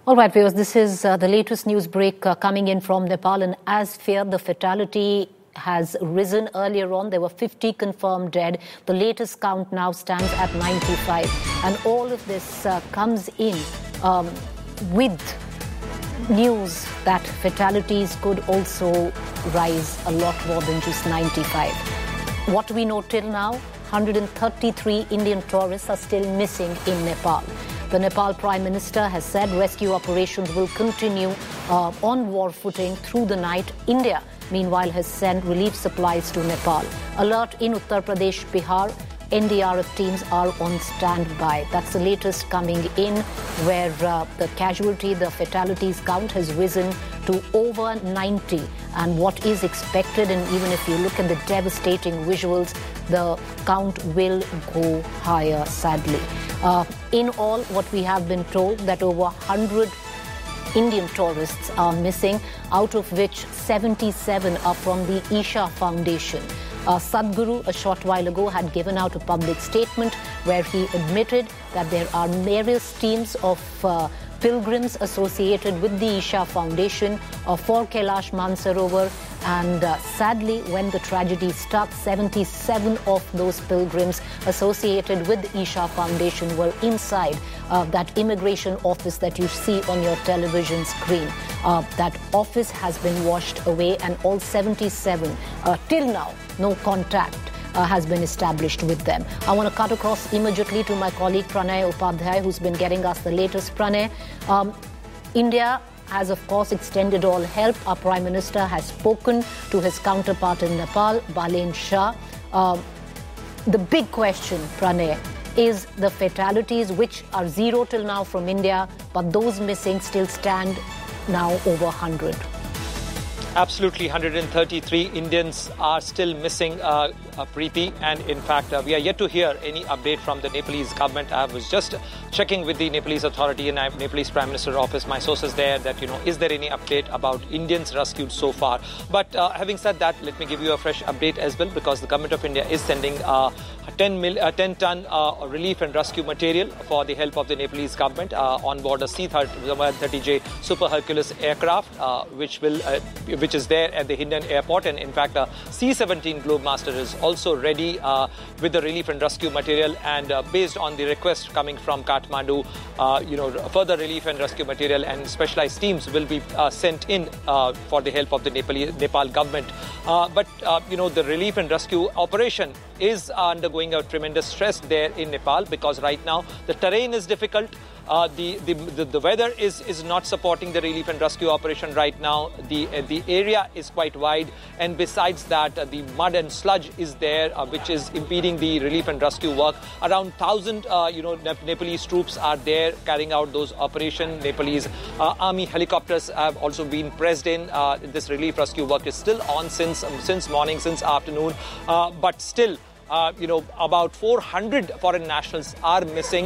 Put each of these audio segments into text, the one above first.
All right, viewers, this is the latest news break coming in from Nepal, and as feared, the fatality has risen. Earlier on, there were 50 confirmed dead. The latest count now stands at 95. And all of this comes in with news that fatalities could also rise a lot more than just 95. What we know till now, 133 Indian tourists are still missing in Nepal. The Nepal Prime Minister has said rescue operations will continue on war footing through the night. India, meanwhile, has sent relief supplies to Nepal. Alert in Uttar Pradesh, Bihar. NDRF teams are on standby. That's the latest coming in, where the fatalities count has risen to over 90. And what is expected, and even if you look at the devastating visuals, the count will go higher, sadly. In all, what we have been told, that over 100 Indian tourists are missing, out of which 77 are from the Isha Foundation. Sadhguru, a short while ago, had given out a public statement where he admitted that there are various teams of pilgrims associated with the Isha Foundation for Kailash Mansarovar. And sadly, when the tragedy struck, 77 of those pilgrims associated with the Isha Foundation were inside that immigration office that you see on your television screen. That office has been washed away, and all 77, till now, no contact has been established with them. I want to cut across immediately to my colleague Pranay Upadhyay, who's been getting us the latest. Pranay, India has, of course, extended all help. Our Prime Minister has spoken to his counterpart in Nepal, Balen Shah. The big question, Pranay, is the fatalities, which are zero till now from India, but those missing still stand now over 100. Absolutely, 133 Indians are still missing, Preeti, and in fact, we are yet to hear any update from the Nepalese government. I was just checking with the Nepalese authority and Nepalese Prime Minister's office, my sources there, that, is there any update about Indians rescued so far? But having said that, let me give you a fresh update as well, because the government of India is sending 10-ton relief and rescue material for the help of the Nepalese government on board a C-130J Super Hercules aircraft, which is there at the Hindon airport. And in fact, a C-17 Globemaster is also ready with the relief and rescue material. And based on the request coming from Kathmandu, further relief and rescue material and specialized teams will be sent in for the help of the Nepal government. But the relief and rescue operation is undergoing a tremendous stress there in Nepal, because right now the terrain is difficult. The weather is not supporting the relief and rescue operation right now. The area is quite wide, and besides that, the mud and sludge is there, which is impeding the relief and rescue work. Around 1,000 Nepalese troops are there carrying out those operations. Nepalese army helicopters have also been pressed in. This relief rescue work is still on since morning, since afternoon, but still, about 400 foreign nationals are missing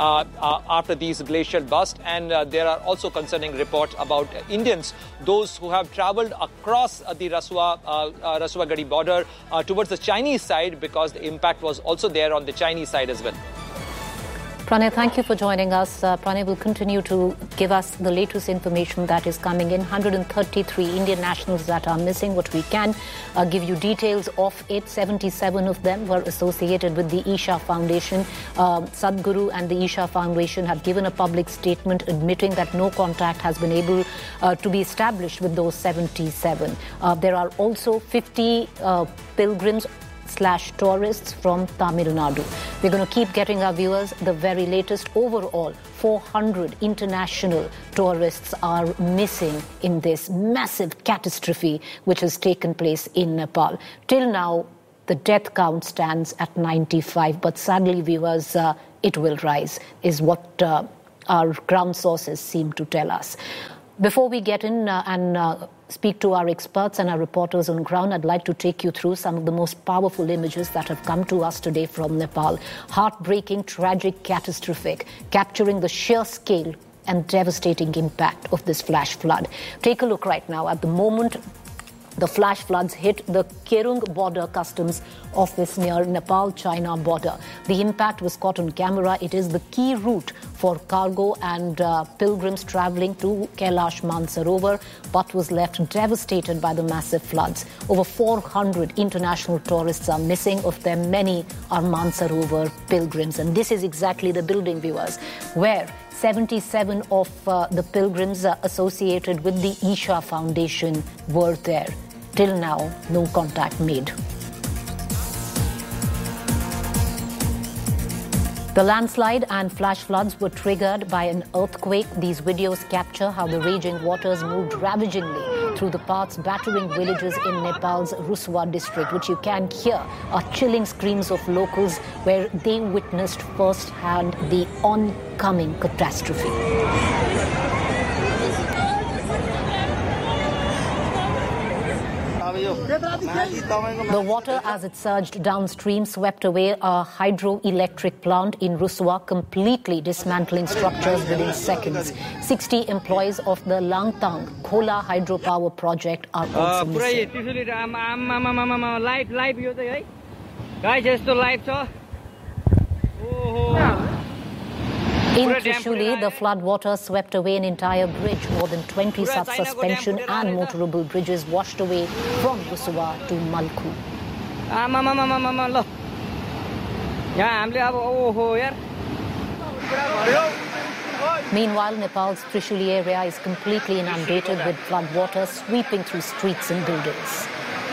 after these glacial bursts, and there are also concerning reports about Indians, those who have travelled across the Rasua-Gadi border towards the Chinese side, because the impact was also there on the Chinese side as well. Pranay, thank you for joining us. Pranay will continue to give us the latest information that is coming in. 133 Indian nationals that are missing. What we can give you details of it. 77 of them were associated with the Isha Foundation. Sadhguru and the Isha Foundation have given a public statement admitting that no contact has been able to be established with those 77. There are also 50 pilgrims / tourists from Tamil Nadu. We're going to keep getting our viewers the very latest. Overall, 400 international tourists are missing in this massive catastrophe which has taken place in Nepal. Till now, the death count stands at 95, but sadly, viewers, it will rise, is what our ground sources seem to tell us. Before we get in and speak to our experts and our reporters on ground, I'd like to take you through some of the most powerful images that have come to us today from Nepal. Heartbreaking, tragic, catastrophic, capturing the sheer scale and devastating impact of this flash flood. Take a look right now. At the moment, The flash floods hit the Kerung border customs office near Nepal-China border. The impact was caught on camera. It is the key route for cargo and pilgrims travelling to Kailash Mansarovar, but was left devastated by the massive floods. Over 400 international tourists are missing. Of them, many are Mansarovar pilgrims. And this is exactly the building, viewers, where 77 of the pilgrims associated with the Isha Foundation were there. Till now, no contact made. The landslide and flash floods were triggered by an earthquake. These videos capture how the raging waters moved ravagingly through the paths, battering villages in Nepal's Ruswa district, which you can hear are chilling screams of locals where they witnessed firsthand the oncoming catastrophe. The water, as it surged downstream, swept away a hydroelectric plant in Ruswa, completely dismantling structures within seconds. 60 employees of the Langtang Khola hydropower project are also missing. In Trishuli, the flood water swept away an entire bridge. More than 20 such suspension and motorable bridges washed away from Ruswa to Malku. Meanwhile, Nepal's Trishuli area is completely inundated with flood water sweeping through streets and buildings.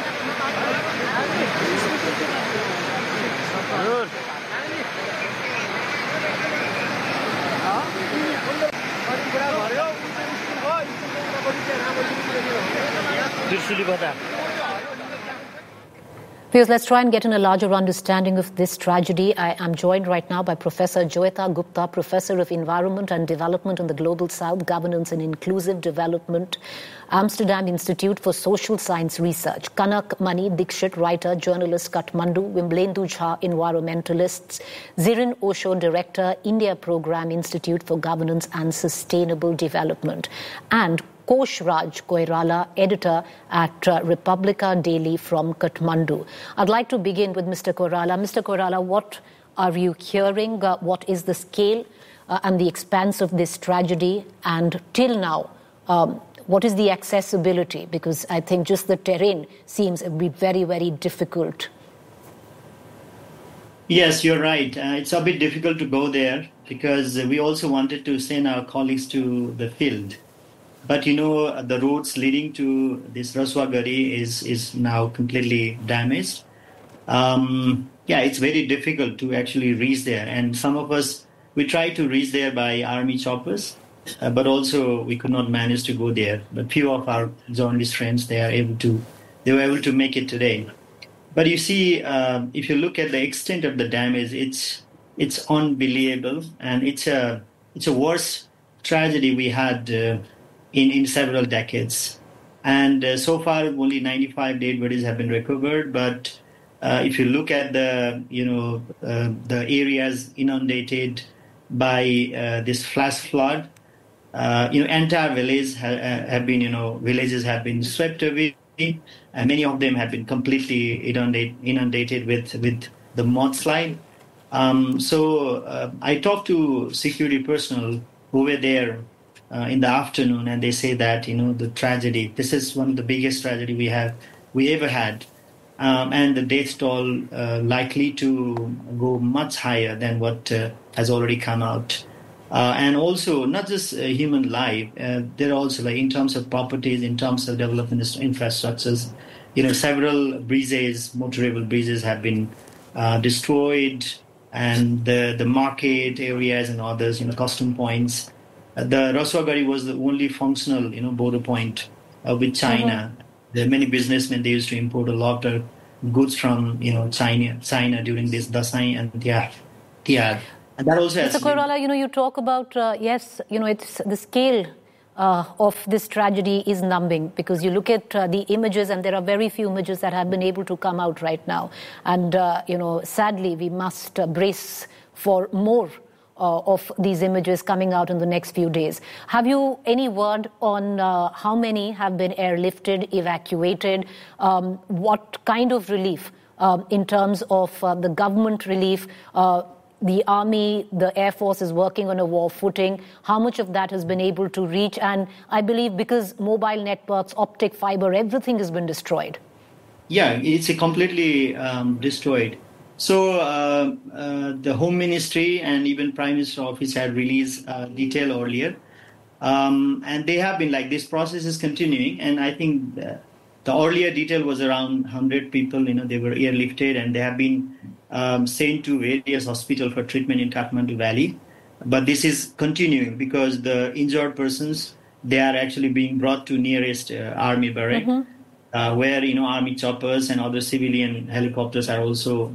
Viewers, let's try and get in a larger understanding of this tragedy. I am joined right now by Professor Joyita Gupta, Professor of Environment and Development in the Global South, Governance and Inclusive Development, Amsterdam Institute for Social Science Research, Kanak Mani Dikshit, writer, journalist, Kathmandu, Wimblendu Jha, environmentalists, Zirin Osho, Director, India Program Institute for Governance and Sustainable Development, and Kosh Raj Koirala, editor at Republica Daily from Kathmandu. I'd like to begin with Mr. Koirala. Mr. Koirala, what are you hearing? What is the scale and the expanse of this tragedy? And till now, what is the accessibility? Because I think just the terrain seems to be very, very difficult. Yes, you're right. It's a bit difficult to go there because we also wanted to send our colleagues to the field. But, you know, the roads leading to this Ruswa Gadi is now completely damaged. It's very difficult to actually reach there. And some of us, we tried to reach there by army choppers, but also we could not manage to go there. But few of our journalist friends, they were able to make it today. But you see, if you look at the extent of the damage, it's unbelievable. And it's a worse tragedy we had in several decades. And so far, only 95 dead bodies have been recovered. But if you look at the areas inundated by this flash flood, entire villages have been swept away. And many of them have been completely inundated with the mudslide. So I talked to security personnel who were there in the afternoon, and they say that, the tragedy, this is one of the biggest tragedy we ever had. And the death toll likely to go much higher than what has already come out. And also, not just human life, there are also, like, in terms of properties, in terms of development infrastructures, several bridges, motorable bridges have been destroyed, and the market areas and others, custom points. The Ruswa Gadi was the only functional, border point with China. There are many businessmen, they used to import a lot of goods from, China during this Dasai and Tiag. And that also has Mr. Koirala, you talk about, it's the scale of this tragedy is numbing, because you look at the images, and there are very few images that have been able to come out right now. And, sadly, we must brace for more of these images coming out in the next few days. Have you any word on how many have been airlifted, evacuated? What kind of relief in terms of the government relief? The Army, the Air Force is working on a war footing. How much of that has been able to reach? And I believe because mobile networks, optic fiber, everything has been destroyed. Yeah, it's completely destroyed. So the Home Ministry and even Prime Minister's office had released detail earlier. And they have been this process is continuing. And I think the earlier detail was around 100 people, they were airlifted and they have been sent to various hospitals for treatment in Kathmandu Valley. But this is continuing because the injured persons, they are actually being brought to nearest army barrack, where, army choppers and other civilian helicopters are also,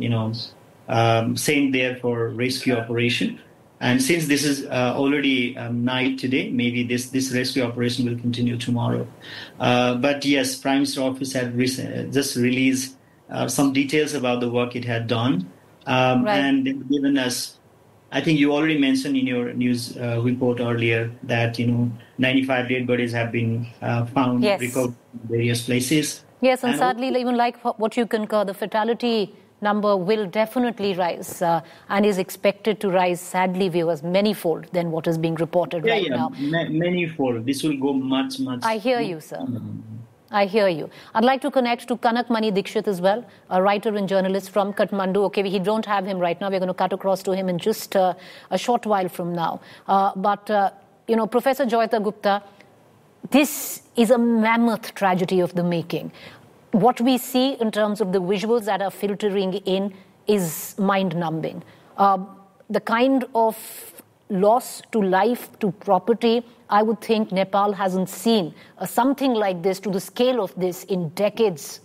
sent there for rescue operation. And since this is already night today, maybe this rescue operation will continue tomorrow. But yes, Prime Minister's office had just released some details about the work it had done. And they've given us, I think you already mentioned in your news report earlier that, 95 dead bodies have been found, recovered in various places. Yes, and sadly, even like what you concur, the fatality number will definitely rise and is expected to rise, sadly, viewers, manyfold than what is being reported now. Manyfold. This will go much. I hear you, sir. I hear you. I'd like to connect to Kanak Mani Dikshit as well, a writer and journalist from Kathmandu. Okay, we don't have him right now. We're going to cut across to him in just a short while from now. But Professor Joyita Gupta, this is a mammoth tragedy of the making. What we see in terms of the visuals that are filtering in is mind-numbing. The kind of loss to life, to property, I would think Nepal hasn't seen something like this to the scale of this in decades.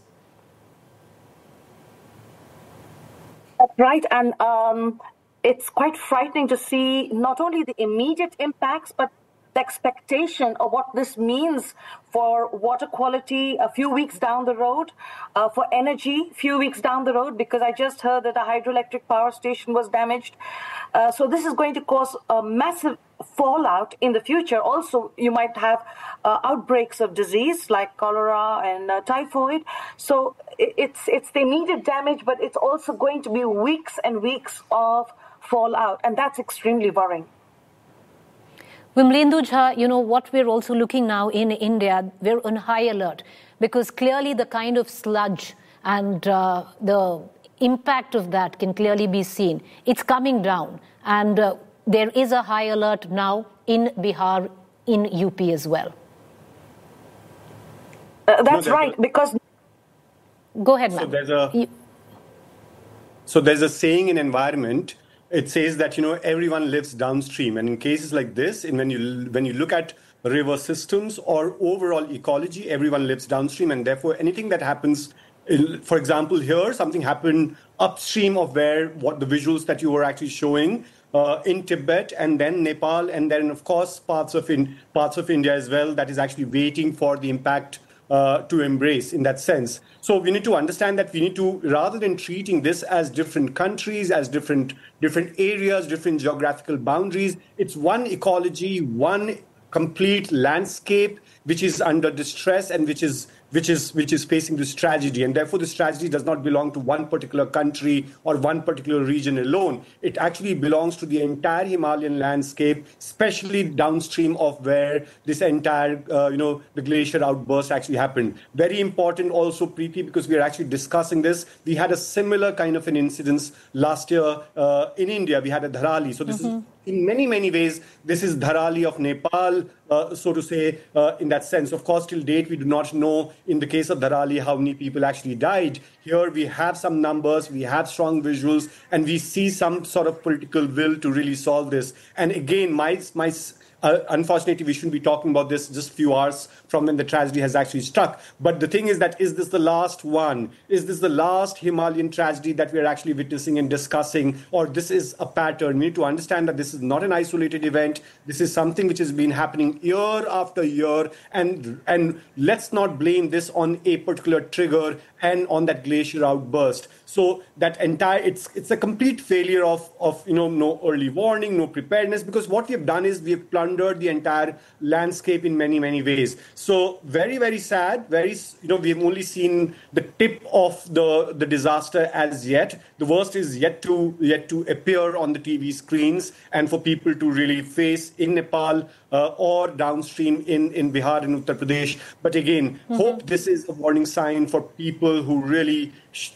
That's right, and it's quite frightening to see not only the immediate impacts, but the expectation of what this means for water quality a few weeks down the road, for energy a few weeks down the road, because I just heard that a hydroelectric power station was damaged. So this is going to cause a massive fallout in the future. Also, you might have outbreaks of disease like cholera and typhoid. So it's the immediate damage, but it's also going to be weeks and weeks of fallout, and that's extremely worrying. Vimlendu Jha, what we're also looking now in India, we're on high alert because clearly the kind of sludge and the impact of that can clearly be seen. It's coming down, and there is a high alert now in Bihar, in UP as well. That's right, because... Go ahead, ma'am. So there's a saying in environment. It says that, everyone lives downstream. And in cases like this, and when you look at river systems or overall ecology, everyone lives downstream. And therefore, anything that happens, for example, here, something happened upstream of what the visuals that you were actually showing in Tibet and then Nepal. And then, of course, parts of India as well, that is actually waiting for the impact to embrace in that sense. So we need to understand that we need to, rather than treating this as different countries, as different areas, different geographical boundaries, it's one ecology, one complete landscape which is under distress and which is facing this tragedy. And therefore, this tragedy does not belong to one particular country or one particular region alone. It actually belongs to the entire Himalayan landscape, especially downstream of where this entire, the glacier outburst actually happened. Very important also, Preeti, because we are actually discussing this. We had a similar kind of an incident last year in India. We had a Dharali. So this is, in many, many ways, this is Dharali of Nepal, so to say, in that sense. Of course, till date, we do not know, in the case of Dharali, how many people actually died. Here, we have some numbers, we have strong visuals, and we see some sort of political will to really solve this. And again, my Unfortunately, we shouldn't be talking about this just a few hours from when the tragedy has actually struck. But the thing is that, is this the last one? Is this the last Himalayan tragedy that we are actually witnessing and discussing? Or this is a pattern? We need to understand that this is not an isolated event. This is something which has been happening year after year. And let's not blame this on a particular trigger and on that glacier outburst. So that entire, it's a complete failure of no early warning, no preparedness, because what we have done is we have plundered the entire landscape in many, many ways. So very, very sad. We have only seen the tip of the disaster as yet. The worst is yet to appear on the TV screens and for people to really face in Nepal or downstream in Bihar and Uttar Pradesh. But again, hope this is a warning sign for people who really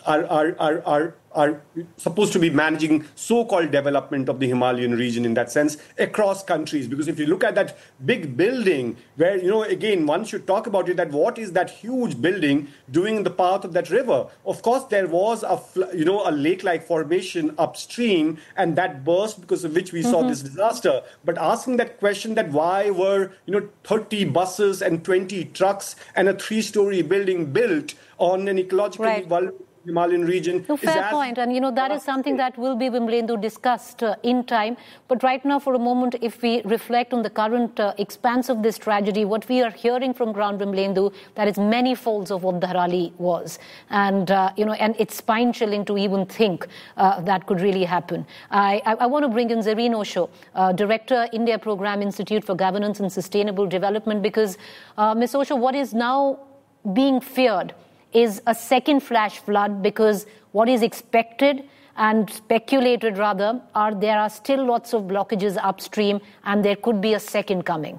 are supposed to be managing so-called development of the Himalayan region in that sense across countries. Because if you look at that big building where, again, one should talk about it, that what is that huge building doing in the path of that river? Of course, there was a lake-like formation upstream, and that burst because of which we saw this disaster. But asking that question, that why were 30 buses and 20 trucks and a 3-story building built on an ecologically vulnerable Himalayan region. No, fair point. And, that is something that will be, Vimalendu, discussed in time. But right now, for a moment, if we reflect on the current expanse of this tragedy, what we are hearing from ground, Vimalendu, that is many folds of what Dharali was. And, and it's spine-chilling to even think that could really happen. I want to bring in Zareen Osho, Director, India Program Institute for Governance and Sustainable Development, because, Ms. Osho, what is now being feared is a second flash flood, because what is expected and speculated rather there are still lots of blockages upstream, and there could be a second coming.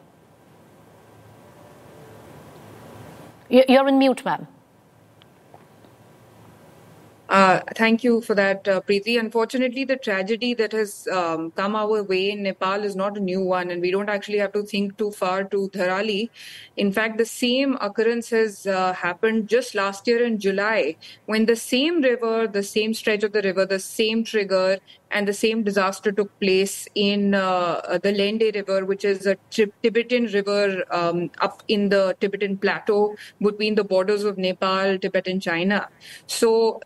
You're in mute, ma'am. Thank you for that, Preeti. Unfortunately, the tragedy that has come our way in Nepal is not a new one, and we don't actually have to think too far to Dharali. In fact, the same occurrence has happened just last year in July, when the same river, the same stretch of the river, the same trigger, and the same disaster took place in the Lende River, which is a Tibetan river up in the Tibetan plateau between the borders of Nepal, Tibet, and China. So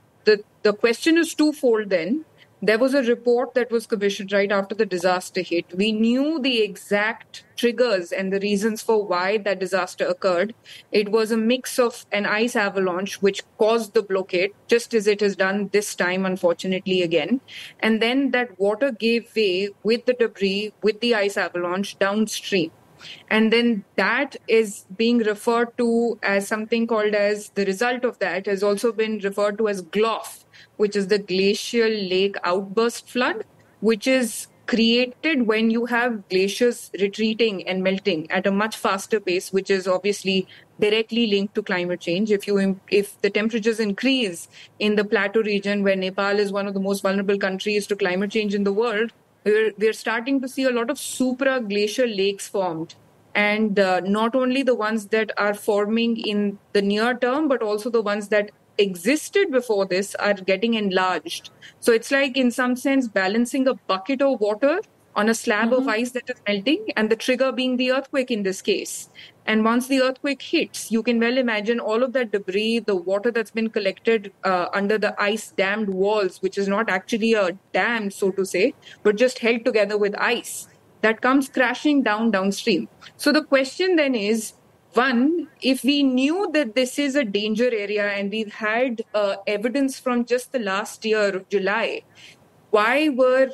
the question is twofold then. There was a report that was commissioned right after the disaster hit. We knew the exact triggers and the reasons for why that disaster occurred. It was a mix of an ice avalanche, which caused the blockade, just as it has done this time, unfortunately, again. And then that water gave way with the debris, with the ice avalanche downstream. And then that is being referred to as something called as, the result of that has also been referred to as GLOF, which is the glacial lake outburst flood, which is created when you have glaciers retreating and melting at a much faster pace, which is obviously directly linked to climate change. If the temperatures increase in the plateau region, where Nepal is one of the most vulnerable countries to climate change in the world, we're starting to see a lot of supraglacial lakes formed. And not only the ones that are forming in the near term, but also the ones that existed before this are getting enlarged. So it's like, in some sense, balancing a bucket of water on a slab of ice that is melting, and the trigger being the earthquake in this case. And once the earthquake hits, you can well imagine all of that debris, the water that's been collected under the ice-dammed walls, which is not actually a dam, so to say, but just held together with ice, that comes crashing downstream. So the question then is, one, if we knew that this is a danger area and we've had evidence from just the last year of July, why were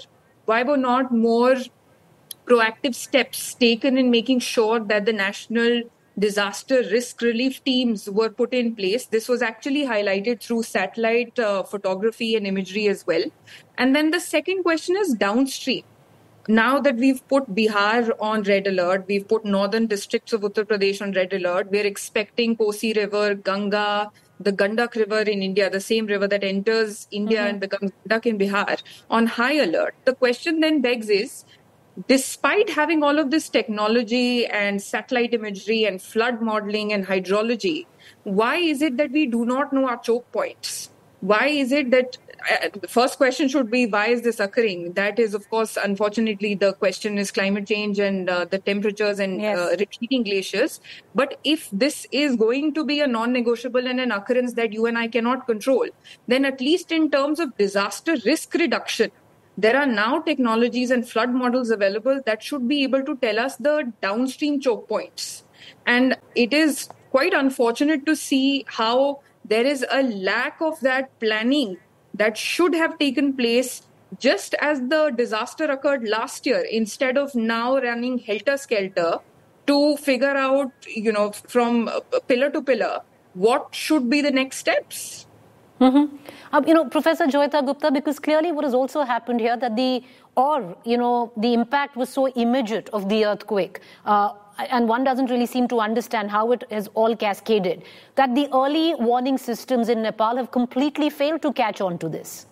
not more proactive steps taken in making sure that the national disaster risk relief teams were put in place? This was actually highlighted through satellite photography and imagery as well. And then the second question is downstream. Now that we've put Bihar on red alert, we've put northern districts of Uttar Pradesh on red alert, we're expecting Kosi River, Ganga, the Gandak River in India, the same river that enters India and becomes Gandak in Bihar, on high alert. The question then begs is, despite having all of this technology and satellite imagery and flood modeling and hydrology, why is it that we do not know our choke points? Why is it that the first question should be, why is this occurring? That is, of course, unfortunately, the question is climate change and the temperatures and retreating glaciers. But if this is going to be a non-negotiable and an occurrence that you and I cannot control, then at least in terms of disaster risk reduction, there are now technologies and flood models available that should be able to tell us the downstream choke points. And it is quite unfortunate to see how there is a lack of that planning that should have taken place just as the disaster occurred last year, instead of now running helter-skelter to figure out, from pillar to pillar, what should be the next steps. Mm-hmm. Professor Joyita Gupta, because clearly what has also happened here that the impact was so immediate of the earthquake, and one doesn't really seem to understand how it has all cascaded, that the early warning systems in Nepal have completely failed to catch on to this.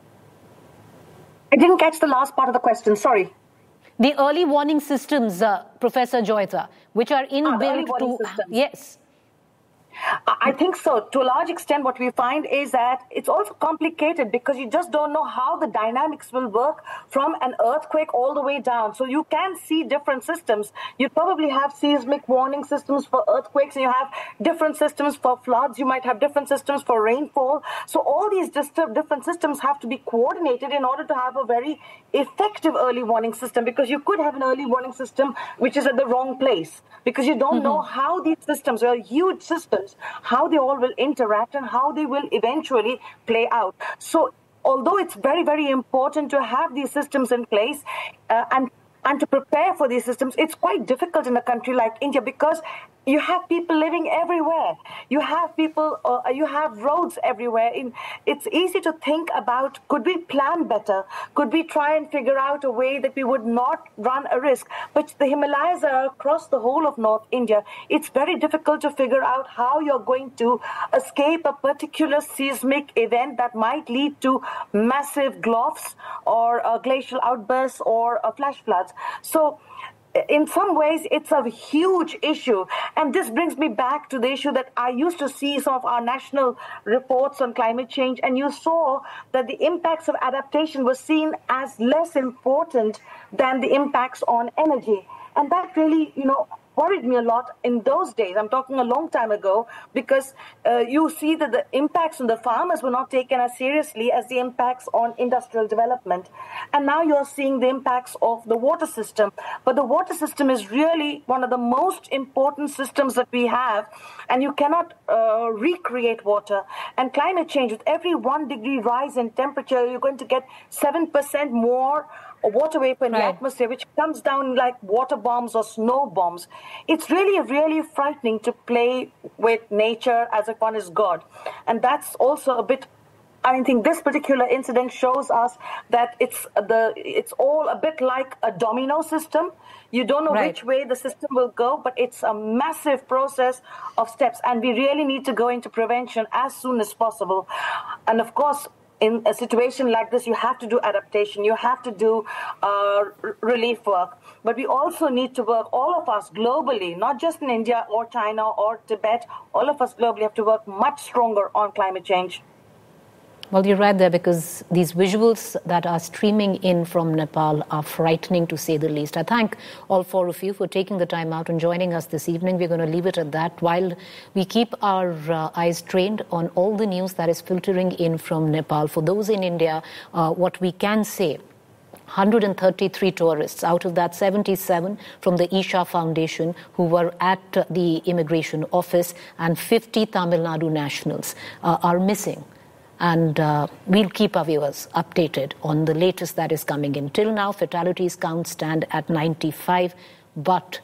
I didn't catch the last part of the question, sorry. The early warning systems, Professor Joyita, which are inbuilt to... Yes. I think so. To a large extent, what we find is that it's also complicated because you just don't know how the dynamics will work from an earthquake all the way down. So you can see different systems. You probably have seismic warning systems for earthquakes, and you have different systems for floods. You might have different systems for rainfall. So all these different systems have to be coordinated in order to have a very effective early warning system, because you could have an early warning system which is at the wrong place because you don't know how these systems are huge systems, how they all will interact and how they will eventually play out. So although it's very, very important to have these systems in place and to prepare for these systems, it's quite difficult in a country like India because you have people living everywhere. You have you have roads everywhere. It's easy to think about, could we plan better? Could we try and figure out a way that we would not run a risk? But the Himalayas are across the whole of North India. It's very difficult to figure out how you're going to escape a particular seismic event that might lead to massive gloughs or glacial outbursts or flash floods. So in some ways, it's a huge issue. And this brings me back to the issue that I used to see some of our national reports on climate change, and you saw that the impacts of adaptation were seen as less important than the impacts on energy. And that really, worried me a lot in those days. I'm talking a long time ago, because you see that the impacts on the farmers were not taken as seriously as the impacts on industrial development. And now you're seeing the impacts of the water system. But the water system is really one of the most important systems that we have, and you cannot recreate water. And climate change, with every 1 degree rise in temperature, you're going to get 7% more water vapor in the atmosphere, which comes down like water bombs or snow bombs. It's really, really frightening to play with nature as if one is God. And that's also a bit, I think this particular incident shows us that it's all a bit like a domino system. You don't know which way the system will go, but it's a massive process of steps. And we really need to go into prevention as soon as possible. And of course, in a situation like this, you have to do adaptation, you have to do relief work. But we also need to work, all of us globally, not just in India or China or Tibet, all of us globally have to work much stronger on climate change. Well, you're right there, because these visuals that are streaming in from Nepal are frightening, to say the least. I thank all four of you for taking the time out and joining us this evening. We're going to leave it at that while we keep our eyes trained on all the news that is filtering in from Nepal. For those in India, what we can say, 133 tourists, out of that 77 from the Isha Foundation who were at the immigration office, and 50 Tamil Nadu nationals are missing. And we'll keep our viewers updated on the latest that is coming in. Till now, fatalities count stand at 95, but,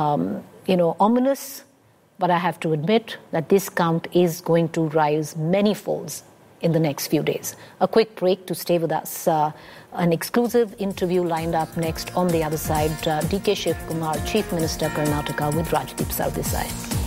ominous. But I have to admit that this count is going to rise many folds in the next few days. A quick break to stay with us. An exclusive interview lined up next. On the other side, DK Shiv Kumar, Chief Minister Karnataka, with Rajdeep Sardesai.